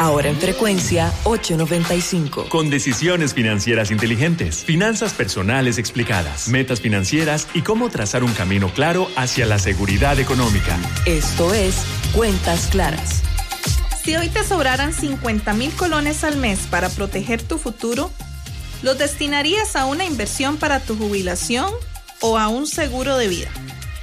Ahora en frecuencia 895. Con decisiones financieras inteligentes, finanzas personales explicadas, metas financieras y cómo trazar un camino claro hacia la seguridad económica. Esto es Cuentas Claras. Si hoy te sobraran 50,000 colones al mes para proteger tu futuro, ¿los destinarías a una inversión para tu jubilación o a un seguro de vida?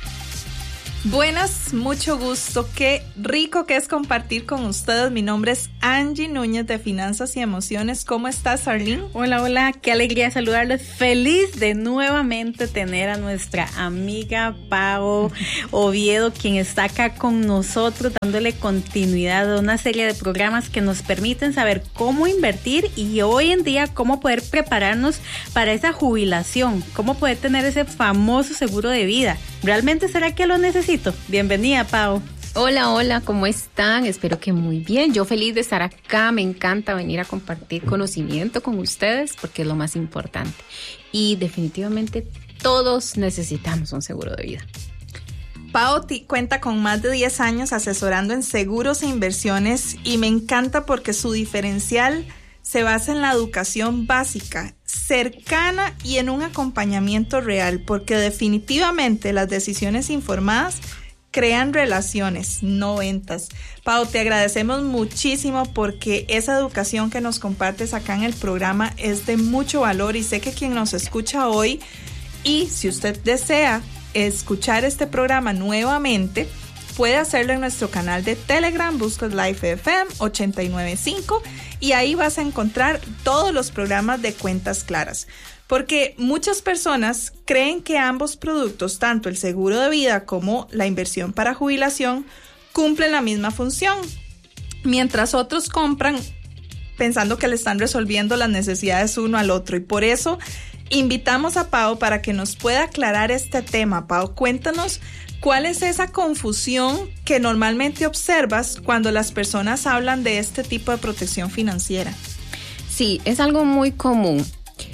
Buenas, mucho gusto. Qué rico que es compartir con ustedes. Mi nombre es Angie Núñez de Finanzas y Emociones. ¿Cómo estás, Arlene? Hola, qué alegría saludarles. Feliz de nuevamente tener a nuestra amiga Pao Oviedo, quien está acá con nosotros dándole continuidad a una serie de programas que nos permiten saber cómo invertir y hoy en día cómo poder prepararnos para esa jubilación, cómo poder tener ese famoso seguro de vida. ¿Realmente será que lo necesito? Bienvenida, Pao. Hola, ¿cómo están? Espero que muy bien. Yo feliz de estar acá. Me encanta venir a compartir conocimiento con ustedes porque es lo más importante. Y definitivamente todos necesitamos un seguro de vida. Pao cuenta con más de 10 años asesorando en seguros e inversiones y me encanta porque su diferencial se basa en la educación básica, cercana y en un acompañamiento real, porque definitivamente las decisiones informadas crean relaciones, no ventas. Pao, te agradecemos muchísimo porque esa educación que nos compartes acá en el programa es de mucho valor y sé que quien nos escucha hoy, y si usted desea escuchar este programa nuevamente, puede hacerlo en nuestro canal de Telegram, buscas Life FM 895 y ahí vas a encontrar todos los programas de Cuentas Claras. Porque muchas personas creen que ambos productos, tanto el seguro de vida como la inversión para jubilación, cumplen la misma función, mientras otros compran pensando que le están resolviendo las necesidades uno al otro. Y por eso invitamos a Pao para que nos pueda aclarar este tema. Pao, cuéntanos cuál es esa confusión que normalmente observas cuando las personas hablan de este tipo de protección financiera. Sí, es algo muy común.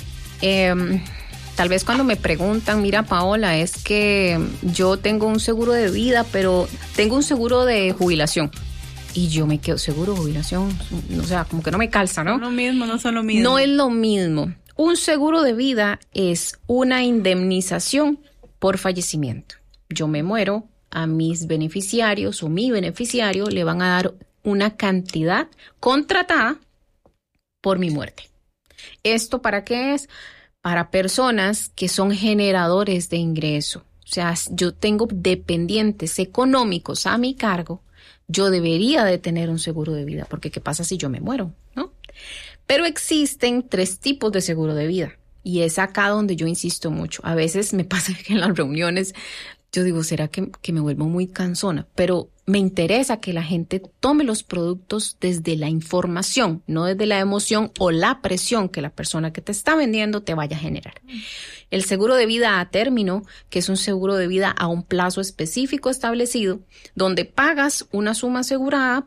Tal vez cuando me preguntan, mira Paola, es que yo tengo un seguro de vida, pero tengo un seguro de jubilación. Y yo me quedo, seguro de jubilación, o sea, como que no me calza, ¿no? No son lo mismo. No es lo mismo. Un seguro de vida es una indemnización por fallecimiento. Yo me muero, a mis beneficiarios o mi beneficiario le van a dar una cantidad contratada por mi muerte. ¿Esto para qué es? Para personas que son generadores de ingreso. O sea, yo tengo dependientes económicos a mi cargo, yo debería de tener un seguro de vida, porque ¿qué pasa si yo me muero? ¿No? Pero existen 3 tipos de seguro de vida y es acá donde yo insisto mucho. A veces me pasa que en las reuniones yo digo, ¿será que me vuelvo muy cansona? Pero me interesa que la gente tome los productos desde la información, no desde la emoción o la presión que la persona que te está vendiendo te vaya a generar. El seguro de vida a término, que es un seguro de vida a un plazo específico establecido, donde pagas una suma asegurada,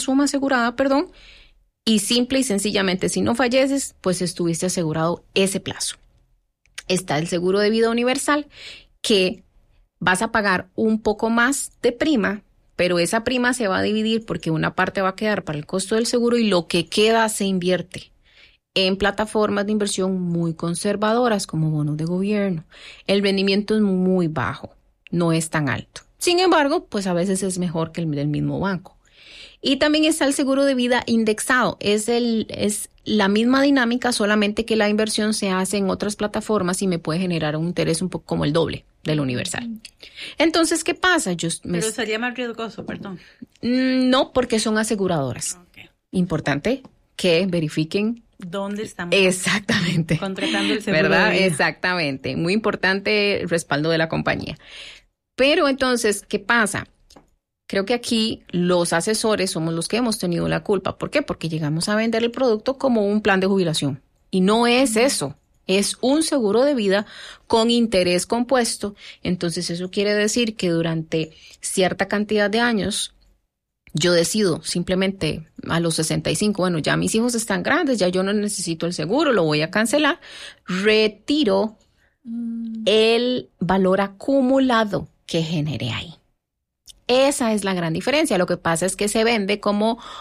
y simple y sencillamente, si no falleces, pues estuviste asegurado ese plazo. Está el seguro de vida universal, que vas a pagar un poco más de prima, pero esa prima se va a dividir porque una parte va a quedar para el costo del seguro y lo que queda se invierte en plataformas de inversión muy conservadoras como bonos de gobierno. El rendimiento es muy bajo, no es tan alto. Sin embargo, pues a veces es mejor que el del mismo banco. Y también está el seguro de vida indexado. Es la misma dinámica, solamente que la inversión se hace en otras plataformas y me puede generar un interés un poco como el doble del universal. Entonces, ¿qué pasa? Pero sería más riesgoso, perdón. No, porque son aseguradoras. Okay. Importante que verifiquen dónde estamos exactamente contratando el seguro, ¿verdad? de vida. Exactamente. Muy importante el respaldo de la compañía. Pero entonces, ¿qué pasa? Creo que aquí los asesores somos los que hemos tenido la culpa. ¿Por qué? Porque llegamos a vender el producto como un plan de jubilación. Y no es eso. Es un seguro de vida con interés compuesto. Entonces eso quiere decir que durante cierta cantidad de años yo decido simplemente a los 65, bueno, ya mis hijos están grandes, ya yo no necesito el seguro, lo voy a cancelar. Retiro el valor acumulado que generé ahí. Esa es la gran diferencia. Lo que pasa es que se vende como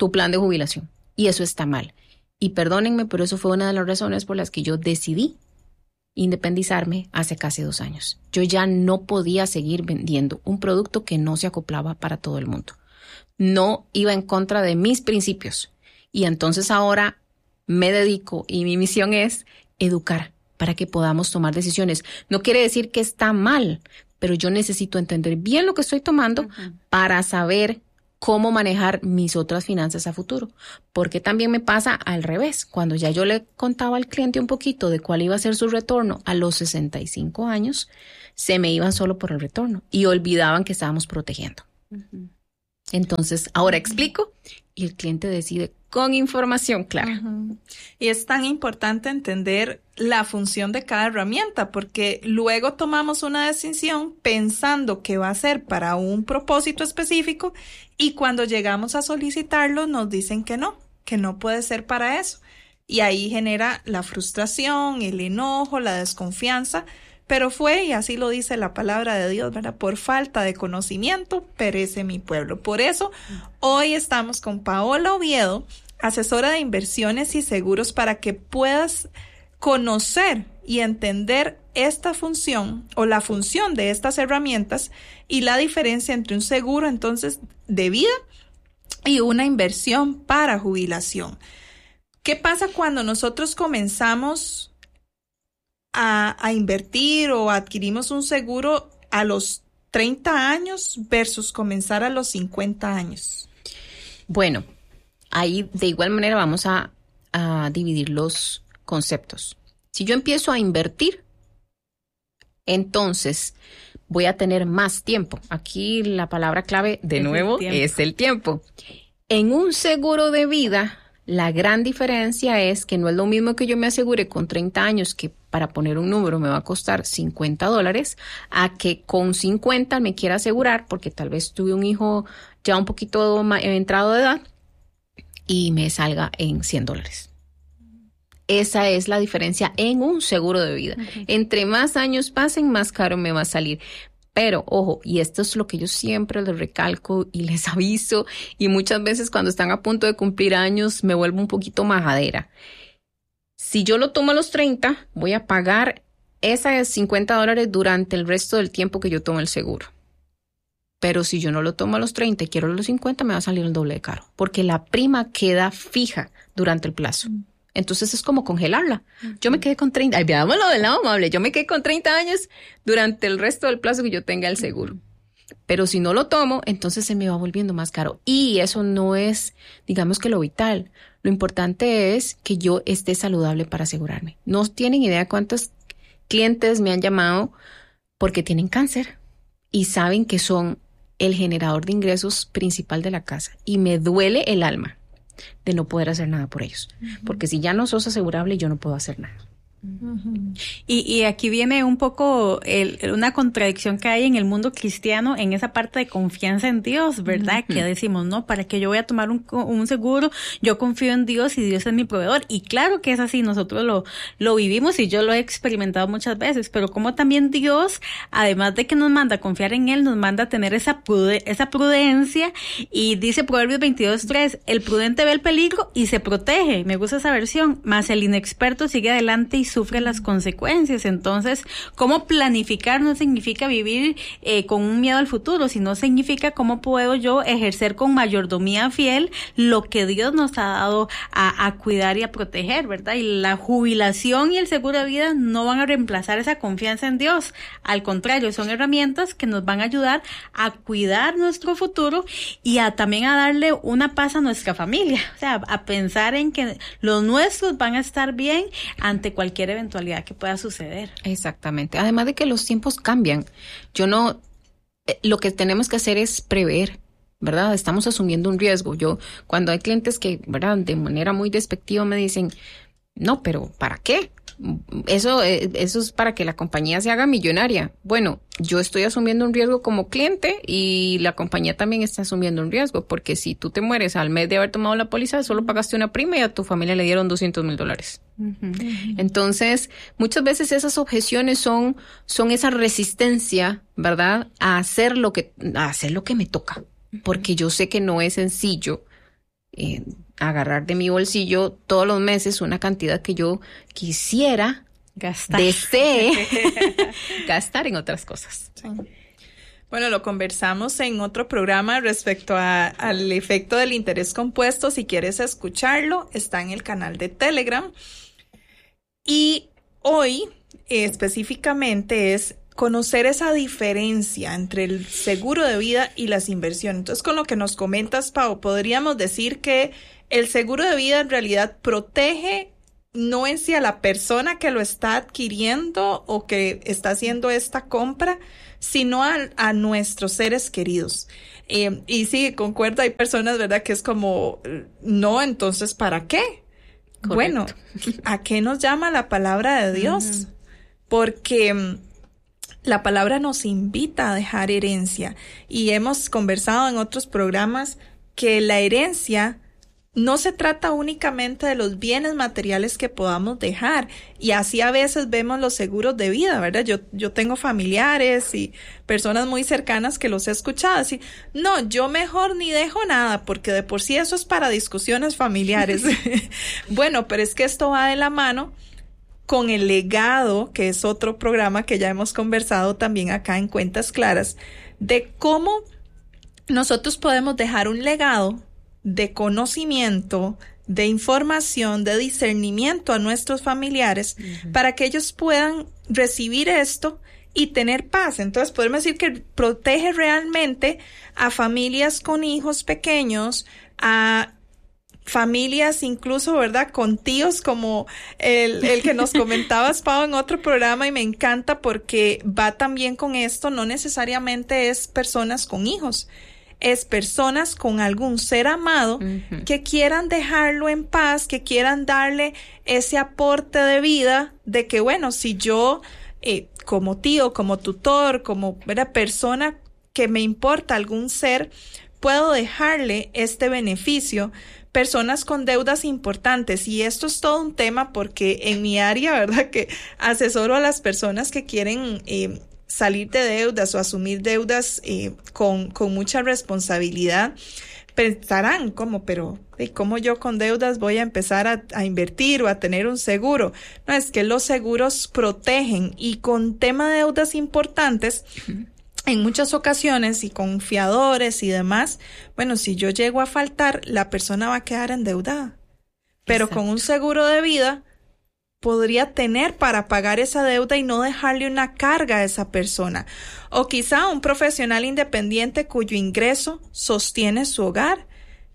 tu plan de jubilación. Y eso está mal. Y perdónenme, pero eso fue una de las razones por las que yo decidí independizarme hace casi 2 años. Yo ya no podía seguir vendiendo un producto que no se acoplaba para todo el mundo. No iba en contra de mis principios. Y entonces ahora me dedico y mi misión es educar para que podamos tomar decisiones. No quiere decir que está mal, pero yo necesito entender bien lo que estoy tomando para saber cómo manejar mis otras finanzas a futuro. Porque también me pasa al revés. Cuando ya yo le contaba al cliente un poquito de cuál iba a ser su retorno a los 65 años, se me iban solo por el retorno y olvidaban que estábamos protegiendo. Entonces, ahora explico y el cliente decide con información clara. Y es tan importante entender la función de cada herramienta, porque luego tomamos una decisión pensando que va a ser para un propósito específico y cuando llegamos a solicitarlo nos dicen que no puede ser para eso. Y ahí genera la frustración, el enojo, la desconfianza, pero fue, y así lo dice la palabra de Dios, ¿verdad? Por falta de conocimiento perece mi pueblo. Por eso, hoy estamos con Paola Oviedo, asesora de inversiones y seguros, para que puedas conocer y entender esta función o la función de estas herramientas y la diferencia entre un seguro entonces de vida y una inversión para jubilación. ¿Qué pasa cuando nosotros comenzamos a invertir o adquirimos un seguro a los 30 años versus comenzar a los 50 años? Bueno, ahí de igual manera vamos a dividir los conceptos. Si yo empiezo a invertir, entonces voy a tener más tiempo. Aquí la palabra clave, de nuevo, es el tiempo. En un seguro de vida, la gran diferencia es que no es lo mismo que yo me asegure con 30 años, que para poner un número me va a costar $50, a que con 50 me quiera asegurar, porque tal vez tuve un hijo ya un poquito entrado de edad, y me salga en $100. Esa es la diferencia en un seguro de vida. Entre más años pasen, más caro me va a salir. Pero, ojo, y esto es lo que yo siempre les recalco y les aviso, y muchas veces cuando están a punto de cumplir años me vuelvo un poquito majadera. Si yo lo tomo a los 30, voy a pagar esos $50 durante el resto del tiempo que yo tomo el seguro. Pero si yo no lo tomo a los 30 y quiero a los 50, me va a salir el doble de caro, porque la prima queda fija durante el plazo. Entonces es como congelarla. Yo me quedé con 30, veámoslo del lado amable, yo me quedé con 30 años durante el resto del plazo que yo tenga el seguro. Pero si no lo tomo, entonces se me va volviendo más caro. Y eso no es, digamos, que lo vital. Lo importante es que yo esté saludable para asegurarme. No tienen idea cuántos clientes me han llamado porque tienen cáncer y saben que son el generador de ingresos principal de la casa. Y me duele el alma de no poder hacer nada por ellos. Porque si ya no sos asegurable, yo no puedo hacer nada. Y aquí viene un poco una contradicción que hay en el mundo cristiano en esa parte de confianza en Dios, ¿verdad? Que decimos, no, ¿para qué yo voy a tomar un seguro? Yo confío en Dios y Dios es mi proveedor. Y claro que es así, nosotros lo vivimos y yo lo he experimentado muchas veces, pero como también Dios, además de que nos manda a confiar en Él, nos manda a tener esa prudencia, y dice Proverbios 22:3, el prudente ve el peligro y se protege. Me gusta esa versión, mas el inexperto sigue adelante y sufre las consecuencias. Entonces, cómo planificar no significa vivir con un miedo al futuro, sino significa cómo puedo yo ejercer con mayordomía fiel lo que Dios nos ha dado a cuidar y a proteger, ¿verdad? Y la jubilación y el seguro de vida no van a reemplazar esa confianza en Dios. Al contrario, son herramientas que nos van a ayudar a cuidar nuestro futuro y también a darle una paz a nuestra familia. O sea, a pensar en que los nuestros van a estar bien ante cualquier eventualidad que pueda suceder. Exactamente. Además de que los tiempos cambian. Lo que tenemos que hacer es prever, ¿verdad? Estamos asumiendo un riesgo. Cuando hay clientes que, ¿verdad?, de manera muy despectiva me dicen, no, pero ¿para qué? Eso es para que la compañía se haga millonaria. Bueno, yo estoy asumiendo un riesgo como cliente y la compañía también está asumiendo un riesgo, porque si tú te mueres al mes de haber tomado la póliza, solo pagaste una prima y a tu familia le dieron $200,000. Entonces, muchas veces esas objeciones son esa resistencia, ¿verdad?, a hacer lo que me toca, porque yo sé que no es sencillo agarrar de mi bolsillo todos los meses una cantidad que yo quisiera desee gastar en otras cosas. Sí. Bueno, lo conversamos en otro programa respecto al efecto del interés compuesto. Si quieres escucharlo, está en el canal de Telegram. Y hoy específicamente es conocer esa diferencia entre el seguro de vida y las inversiones. Entonces, con lo que nos comentas, Pau, podríamos decir que el seguro de vida en realidad protege no en sí a la persona que lo está adquiriendo o que está haciendo esta compra, sino a nuestros seres queridos. Y sí, concuerdo, hay personas, ¿verdad?, que es como, no, entonces, ¿para qué? Correcto. Bueno, ¿a qué nos llama la palabra de Dios? Porque la palabra nos invita a dejar herencia y hemos conversado en otros programas que la herencia no se trata únicamente de los bienes materiales que podamos dejar, y así a veces vemos los seguros de vida, ¿verdad? Yo tengo familiares y personas muy cercanas que los he escuchado así, no, yo mejor ni dejo nada porque de por sí eso es para discusiones familiares. Bueno, pero es que esto va de la mano con el legado, que es otro programa que ya hemos conversado también acá en Cuentas Claras, de cómo nosotros podemos dejar un legado de conocimiento, de información, de discernimiento a nuestros familiares para que ellos puedan recibir esto y tener paz. Entonces podemos decir que protege realmente a familias con hijos pequeños, a familias incluso, ¿verdad?, con tíos como el que nos comentabas, Pau, en otro programa, y me encanta porque va también con esto, no necesariamente es personas con hijos, es personas con algún ser amado que quieran dejarlo en paz, que quieran darle ese aporte de vida de que, bueno, si yo como tío, como tutor, como persona que me importa algún ser, puedo dejarle este beneficio. Personas con deudas importantes, y esto es todo un tema porque en mi área, ¿verdad?, que asesoro a las personas que quieren salir de deudas o asumir deudas con mucha responsabilidad. Pensarán, pero ¿cómo yo con deudas voy a empezar a invertir o a tener un seguro? No, es que los seguros protegen, y con tema de deudas importantes, en muchas ocasiones y con fiadores y demás, bueno, si yo llego a faltar, la persona va a quedar endeudada. Pero exacto, con un seguro de vida podría tener para pagar esa deuda y no dejarle una carga a esa persona. O quizá un profesional independiente cuyo ingreso sostiene su hogar.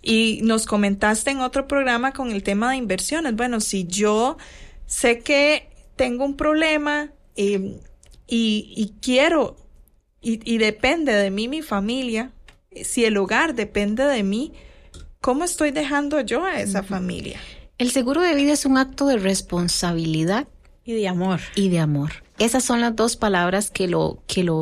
Y nos comentaste en otro programa con el tema de inversiones. Bueno, si yo sé que tengo un problema y quiero, y depende de mí mi familia, si el hogar depende de mí, ¿cómo estoy dejando yo a esa familia? El seguro de vida es un acto de responsabilidad y de amor. Y de amor. Esas son las dos palabras que lo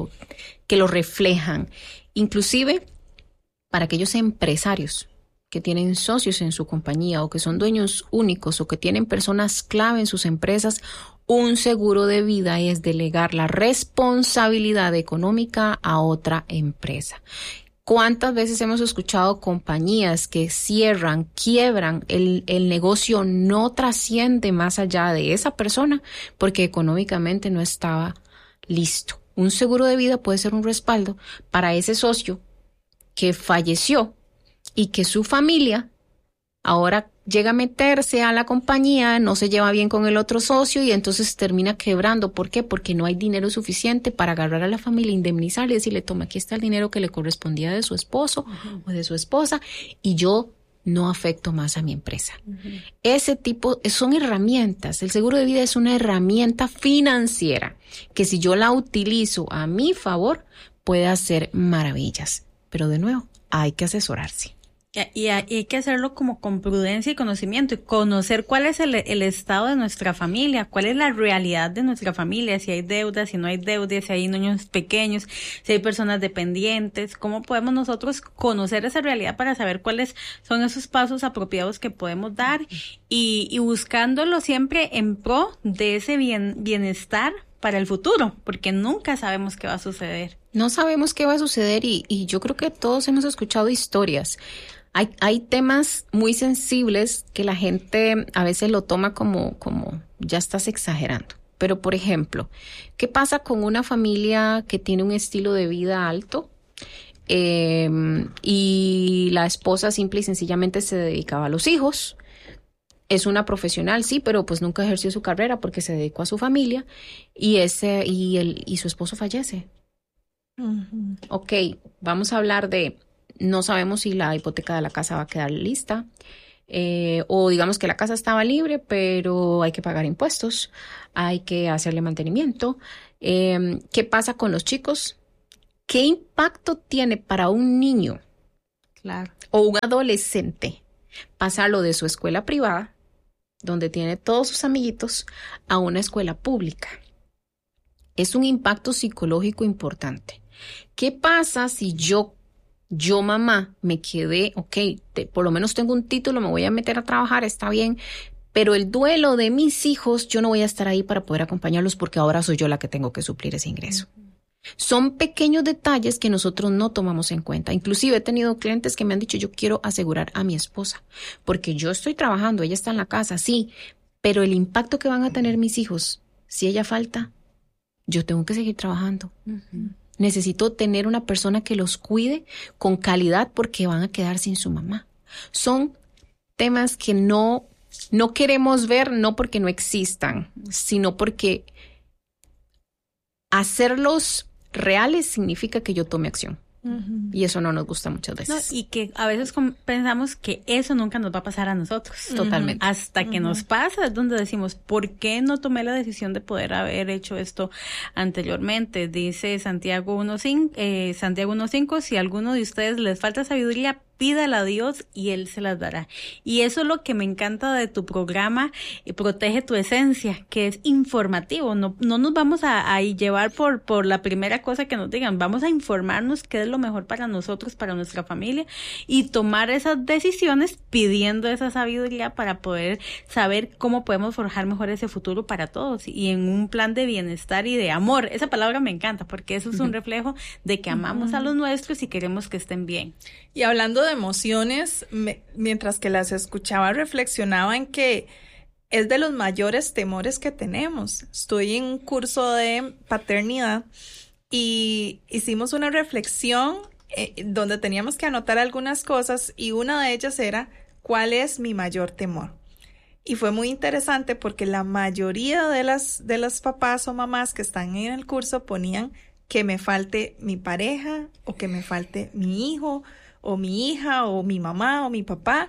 reflejan. Inclusive para aquellos empresarios que tienen socios en su compañía o que son dueños únicos o que tienen personas clave en sus empresas, un seguro de vida es delegar la responsabilidad económica a otra empresa. ¿Cuántas veces hemos escuchado compañías que cierran, quiebran, el negocio no trasciende más allá de esa persona porque económicamente no estaba listo? Un seguro de vida puede ser un respaldo para ese socio que falleció y que su familia ahora llega a meterse a la compañía, no se lleva bien con el otro socio y entonces termina quebrando. ¿Por qué? Porque no hay dinero suficiente para agarrar a la familia, indemnizarle y decirle, toma, aquí está el dinero que le correspondía de su esposo o de su esposa y yo no afecto más a mi empresa. Ese tipo, son herramientas. El seguro de vida es una herramienta financiera que si yo la utilizo a mi favor puede hacer maravillas. Pero de nuevo, hay que asesorarse. Y hay que hacerlo como con prudencia y conocimiento, y conocer cuál es el estado de nuestra familia, cuál es la realidad de nuestra familia, si hay deudas, si no hay deudas, si hay niños pequeños, si hay personas dependientes, cómo podemos nosotros conocer esa realidad para saber cuáles son esos pasos apropiados que podemos dar y buscándolo siempre en pro de ese bienestar para el futuro, porque nunca sabemos qué va a suceder. No sabemos qué va a suceder y yo creo que todos hemos escuchado historias. Hay temas muy sensibles que la gente a veces lo toma como ya estás exagerando. Pero, por ejemplo, ¿qué pasa con una familia que tiene un estilo de vida alto? Y la esposa simple y sencillamente se dedicaba a los hijos. Es una profesional, sí, pero pues nunca ejerció su carrera porque se dedicó a su familia y su esposo fallece. Uh-huh. Ok, vamos a hablar de, no sabemos si la hipoteca de la casa va a quedar lista, o digamos que la casa estaba libre, pero hay que pagar impuestos, hay que hacerle mantenimiento. ¿Qué pasa con los chicos? ¿Qué impacto tiene para un niño, claro, o un adolescente pasarlo de su escuela privada, donde tiene todos sus amiguitos, a una escuela pública? Es un impacto psicológico importante. ¿Qué pasa si yo mamá me quedé, por lo menos tengo un título, me voy a meter a trabajar, está bien, pero el duelo de mis hijos, yo no voy a estar ahí para poder acompañarlos porque ahora soy yo la que tengo que suplir ese ingreso? Son pequeños detalles que nosotros no tomamos en cuenta. Inclusive he tenido clientes que me han dicho, yo quiero asegurar a mi esposa porque yo estoy trabajando, ella está en la casa, sí, pero el impacto que van a tener mis hijos, si ella falta, yo tengo que seguir trabajando. Uh-huh. Necesito tener una persona que los cuide con calidad porque van a quedar sin su mamá. Son temas que no queremos ver, no porque no existan, sino porque hacerlos reales significa que yo tome acción. Uh-huh. Y eso no nos gusta muchas veces. No, y que a veces pensamos que eso nunca nos va a pasar a nosotros. Uh-huh. Totalmente. Hasta que nos pasa es donde decimos, ¿por qué no tomé la decisión de poder haber hecho esto anteriormente? Dice Santiago 1.5, si a alguno de ustedes les falta sabiduría, pídala a Dios y Él se las dará. Y eso es lo que me encanta de tu programa, Protege tu Esencia, que es informativo. No nos vamos a llevar por la primera cosa que nos digan. Vamos a informarnos qué es lo mejor para nosotros, para nuestra familia, y tomar esas decisiones pidiendo esa sabiduría para poder saber cómo podemos forjar mejor ese futuro para todos y en un plan de bienestar y de amor. Esa palabra me encanta porque eso es un reflejo de que amamos a los nuestros y queremos que estén bien. Y hablando de emociones, mientras que las escuchaba, reflexionaba en que es de los mayores temores que tenemos. Estoy en un curso de paternidad y hicimos una reflexión donde teníamos que anotar algunas cosas y una de ellas era, ¿cuál es mi mayor temor? Y fue muy interesante porque la mayoría de las papás o mamás que están en el curso ponían que me falte mi pareja o que me falte mi hijo o mi hija, o mi mamá, o mi papá.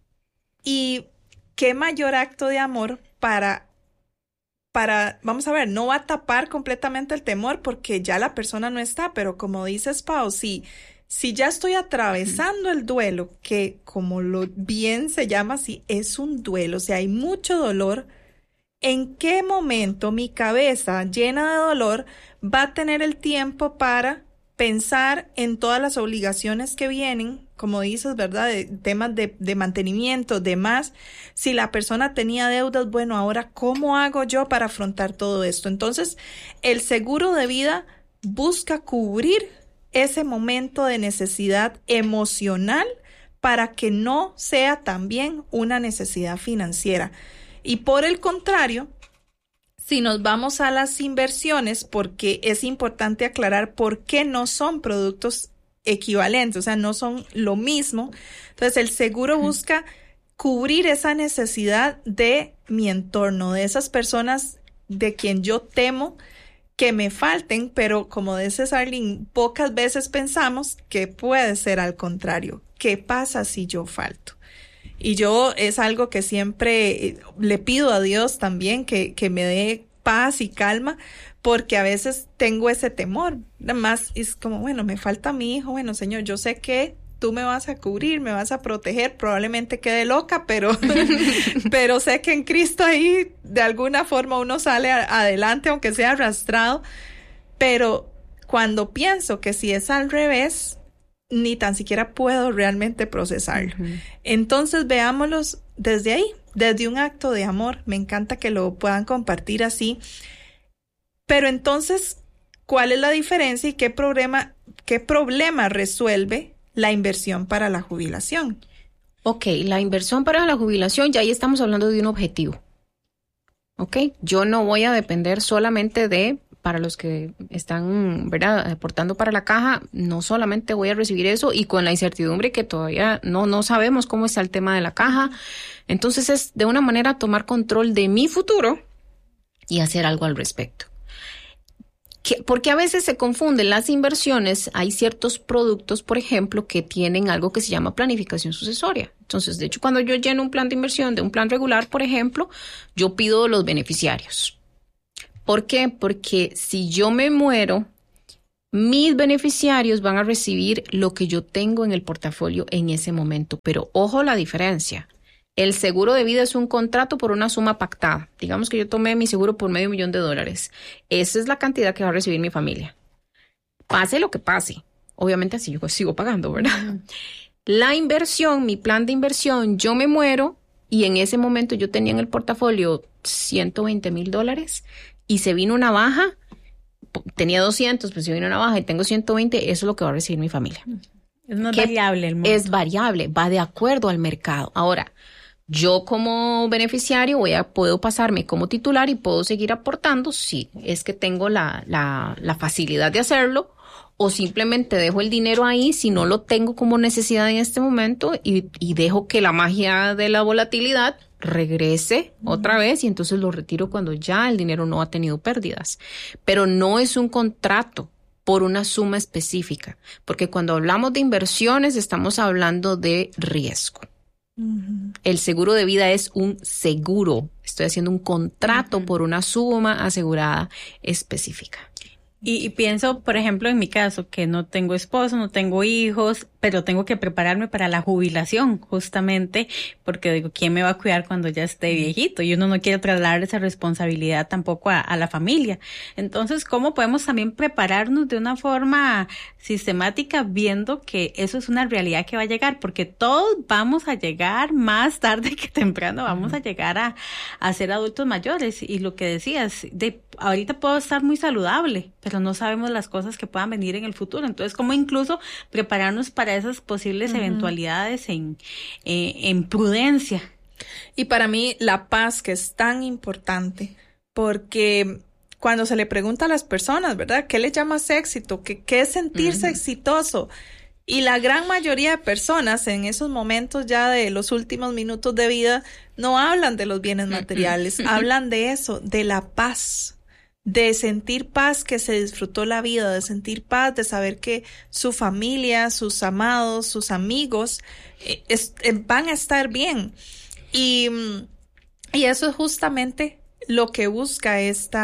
Y qué mayor acto de amor para, vamos a ver, no va a tapar completamente el temor porque ya la persona no está, pero como dices, Pau, si ya estoy atravesando el duelo, que como lo bien se llama así, es un duelo, o sea, hay mucho dolor, ¿en qué momento mi cabeza llena de dolor va a tener el tiempo para pensar en todas las obligaciones que vienen, como dices, ¿verdad? De temas de mantenimiento, demás. Si la persona tenía deudas, bueno, ahora, ¿cómo hago yo para afrontar todo esto? Entonces, el seguro de vida busca cubrir ese momento de necesidad emocional para que no sea también una necesidad financiera. Y por el contrario, si nos vamos a las inversiones, porque es importante aclarar por qué no son productos equivalentes, o sea, no son lo mismo. Entonces, el seguro busca cubrir esa necesidad de mi entorno, de esas personas de quien yo temo que me falten, pero como dice Arlene, pocas veces pensamos que puede ser al contrario. ¿Qué pasa si yo falto? Y yo es algo que siempre le pido a Dios también que me dé paz y calma, porque a veces tengo ese temor. Además, es como, bueno, me falta mi hijo, bueno, Señor, yo sé que tú me vas a cubrir, me vas a proteger, probablemente quede loca, pero sé que en Cristo ahí de alguna forma uno sale adelante, aunque sea arrastrado. Pero cuando pienso que si es al revés, ni tan siquiera puedo realmente procesarlo. Uh-huh. Entonces veámoslos desde ahí, desde un acto de amor. Me encanta que lo puedan compartir así. Pero entonces, ¿cuál es la diferencia y qué problema resuelve la inversión para la jubilación. Ok, la inversión para la jubilación, ya ahí estamos hablando de un objetivo. Ok, yo no voy a depender solamente de, para los que están, ¿verdad?, aportando para la caja, no solamente voy a recibir eso y con la incertidumbre que todavía no sabemos cómo está el tema de la caja. Entonces es de una manera tomar control de mi futuro y hacer algo al respecto. Porque a veces se confunden las inversiones. Hay ciertos productos, por ejemplo, que tienen algo que se llama planificación sucesoria. Entonces, de hecho, cuando yo lleno un plan de inversión de un plan regular, por ejemplo, yo pido los beneficiarios. ¿Por qué? Porque si yo me muero, mis beneficiarios van a recibir lo que yo tengo en el portafolio en ese momento. Pero ojo la diferencia. El seguro de vida es un contrato por una suma pactada. Digamos que yo tomé mi seguro por $500,000. Esa es la cantidad que va a recibir mi familia. Pase lo que pase. Obviamente así yo sigo pagando, ¿verdad? La inversión, mi plan de inversión, yo me muero y en ese momento yo tenía en el portafolio $120,000 y se vino una baja. Tenía 200, pues se vino una baja y tengo 120. Eso es lo que va a recibir mi familia. Es más variable el monto. Es variable, va de acuerdo al mercado. Ahora, yo como beneficiario puedo pasarme como titular y puedo seguir aportando si es que tengo la facilidad de hacerlo, o simplemente dejo el dinero ahí si no lo tengo como necesidad en este momento y dejo que la magia de la volatilidad regrese otra vez y entonces lo retiro cuando ya el dinero no ha tenido pérdidas. Pero no es un contrato por una suma específica, porque cuando hablamos de inversiones estamos hablando de riesgo. El seguro de vida es un seguro. Estoy haciendo un contrato por una suma asegurada específica. Y pienso, por ejemplo, en mi caso, que no tengo esposo, no tengo hijos, pero tengo que prepararme para la jubilación, justamente, porque digo, ¿quién me va a cuidar cuando ya esté viejito? Y uno no quiere trasladar esa responsabilidad tampoco a la familia. Entonces, ¿cómo podemos también prepararnos de una forma sistemática, viendo que eso es una realidad que va a llegar? Porque todos vamos a llegar más tarde que temprano, vamos a llegar a ser adultos mayores. Y lo que decías, ahorita puedo estar muy saludable, pero no sabemos las cosas que puedan venir en el futuro. Entonces, ¿cómo incluso prepararnos para esas posibles eventualidades en prudencia? Y para mí la paz, que es tan importante, porque cuando se le pregunta a las personas, ¿verdad?, ¿qué le llamas éxito? ¿Qué es sentirse exitoso? Y la gran mayoría de personas en esos momentos ya de los últimos minutos de vida no hablan de los bienes materiales, hablan de eso, de la paz. De sentir paz, que se disfrutó la vida, de sentir paz, de saber que su familia, sus amados, sus amigos van a estar bien. Y eso es justamente lo que busca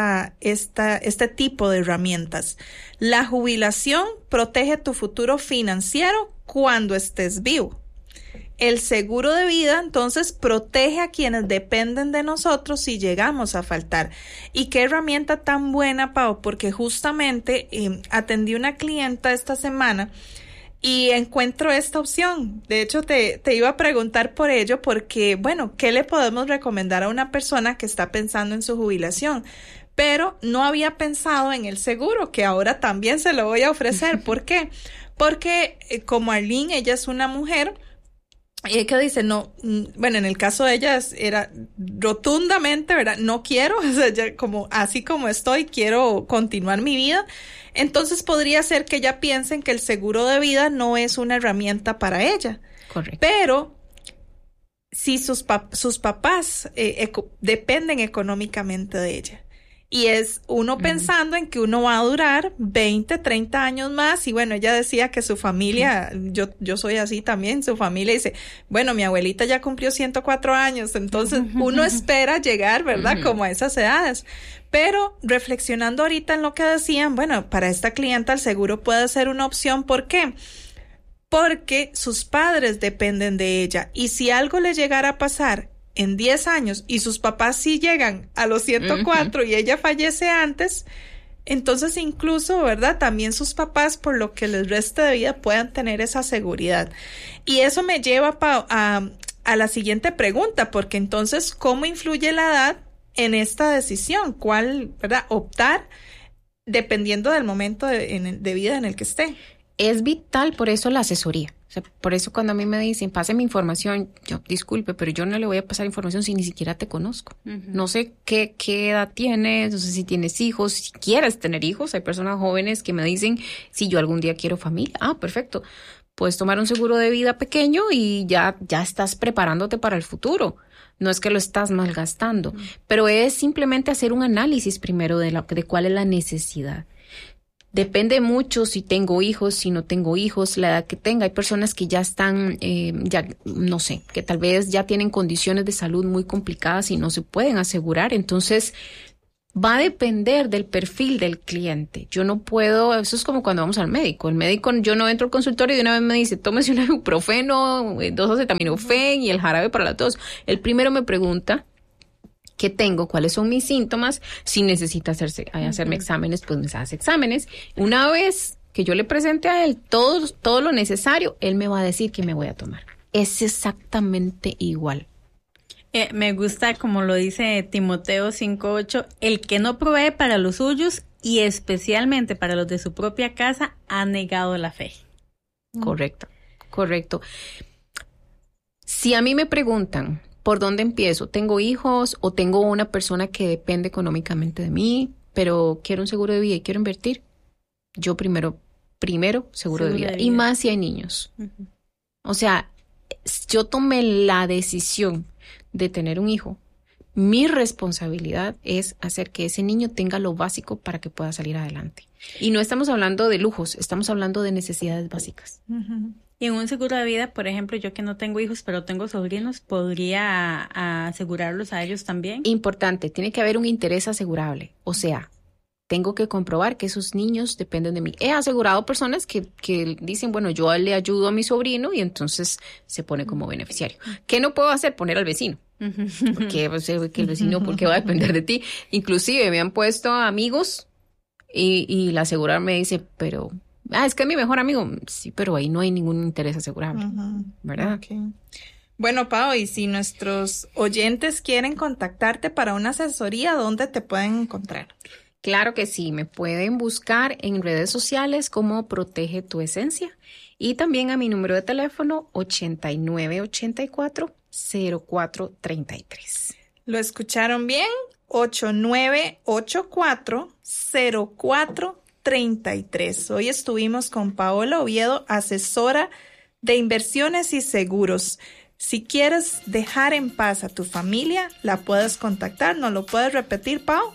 este tipo de herramientas. La jubilación protege tu futuro financiero cuando estés vivo. El seguro de vida, entonces, protege a quienes dependen de nosotros si llegamos a faltar. Y qué herramienta tan buena, Pau, porque justamente atendí una clienta esta semana y encuentro esta opción. De hecho, te iba a preguntar por ello porque, bueno, ¿qué le podemos recomendar a una persona que está pensando en su jubilación? Pero no había pensado en el seguro, que ahora también se lo voy a ofrecer. ¿Por qué? Porque como Arlene, ella es una mujer que dice, no, bueno, en el caso de ella era rotundamente, ¿verdad? No quiero, o sea, ya así como estoy, quiero continuar mi vida. Entonces podría ser que ella piense que el seguro de vida no es una herramienta para ella. Correcto. Pero si sus papás dependen económicamente de ella. Y es uno pensando en que uno va a durar 20, 30 años más. Y bueno, ella decía que su familia, yo soy así también, su familia dice, bueno, mi abuelita ya cumplió 104 años. Entonces uno espera llegar, ¿verdad? Como a esas edades. Pero reflexionando ahorita en lo que decían, bueno, para esta clienta el seguro puede ser una opción. ¿Por qué? Porque sus padres dependen de ella. Y si algo le llegara a pasar en 10 años y sus papás sí llegan a los 104 y ella fallece antes, entonces incluso, ¿verdad?, también sus papás, por lo que les reste de vida, puedan tener esa seguridad. Y eso me lleva a la siguiente pregunta, porque entonces, ¿cómo influye la edad en esta decisión? ¿Cuál, verdad, optar dependiendo del momento de vida en el que esté? es vital, por eso la asesoría. O sea, por eso cuando a mí me dicen, páseme información, yo, disculpe, pero yo no le voy a pasar información si ni siquiera te conozco. No sé qué edad tienes, no sé si tienes hijos, si quieres tener hijos. Hay personas jóvenes que me dicen, si yo algún día quiero familia, perfecto. Puedes tomar un seguro de vida pequeño y ya estás preparándote para el futuro. No es que lo estás malgastando, pero es simplemente hacer un análisis primero de cuál es la necesidad. Depende mucho si tengo hijos, si no tengo hijos, la edad que tenga. Hay personas que ya están, no sé, que tal vez ya tienen condiciones de salud muy complicadas y no se pueden asegurar. Entonces, va a depender del perfil del cliente. Yo no puedo, eso es como cuando vamos al médico. El médico, yo no entro al consultorio y de una vez me dice, tómese un ibuprofeno, 2 acetaminofén y el jarabe para la tos. El primero me pregunta qué tengo, cuáles son mis síntomas, si necesita hacerme exámenes, pues me hace exámenes. Una vez que yo le presente a él todo lo necesario, él me va a decir qué me voy a tomar. Es exactamente igual. Me gusta, como lo dice Timoteo 5:8, el que no provee para los suyos y especialmente para los de su propia casa ha negado la fe. Correcto. Si a mí me preguntan, ¿por dónde empiezo? ¿Tengo hijos o tengo una persona que depende económicamente de mí, pero quiero un seguro de vida y quiero invertir? Yo primero seguro de vida. Y más si hay niños. O sea, yo tomé la decisión de tener un hijo. Mi responsabilidad es hacer que ese niño tenga lo básico para que pueda salir adelante. Y no estamos hablando de lujos, estamos hablando de necesidades básicas. Y en un seguro de vida, por ejemplo, yo que no tengo hijos, pero tengo sobrinos, ¿podría asegurarlos a ellos también? Importante, tiene que haber un interés asegurable. O sea, tengo que comprobar que esos niños dependen de mí. He asegurado personas que dicen, bueno, yo le ayudo a mi sobrino y entonces se pone como beneficiario. ¿Qué no puedo hacer? Poner al vecino. Porque que el vecino, porque va a depender de ti. Inclusive me han puesto amigos y la aseguradora me dice, pero... es que es mi mejor amigo. Sí, pero ahí no hay ningún interés asegurable, ¿verdad? Okay. Bueno, Pao, y si nuestros oyentes quieren contactarte para una asesoría, ¿dónde te pueden encontrar? Claro que sí, me pueden buscar en redes sociales como Protege tu Esencia y también a mi número de teléfono 8984-0433. ¿Lo escucharon bien? 8984-0433. Hoy estuvimos con Paola Oviedo, asesora de inversiones y seguros. Si quieres dejar en paz a tu familia, la puedes contactar. ¿Nos lo puedes repetir, Pao?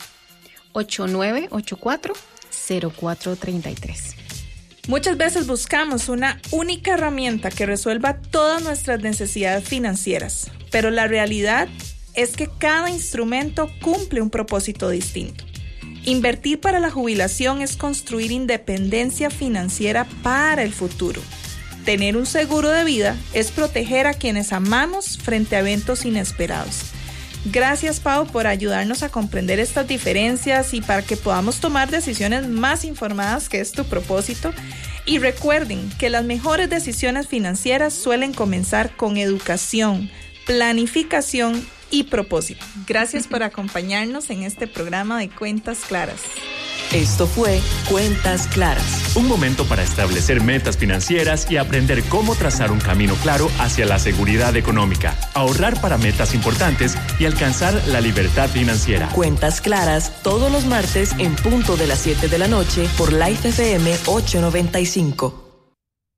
8984-0433. Muchas veces buscamos una única herramienta que resuelva todas nuestras necesidades financieras, pero la realidad es que cada instrumento cumple un propósito distinto. Invertir para la jubilación es construir independencia financiera para el futuro. Tener un seguro de vida es proteger a quienes amamos frente a eventos inesperados. Gracias, Pau, por ayudarnos a comprender estas diferencias y para que podamos tomar decisiones más informadas, que es tu propósito. Y recuerden que las mejores decisiones financieras suelen comenzar con educación, planificación y propósito. Gracias por acompañarnos en este programa de Cuentas Claras. Esto fue Cuentas Claras. Un momento para establecer metas financieras y aprender cómo trazar un camino claro hacia la seguridad económica, ahorrar para metas importantes y alcanzar la libertad financiera. Cuentas Claras, todos los martes en punto de las 7 de la noche por Life FM 895.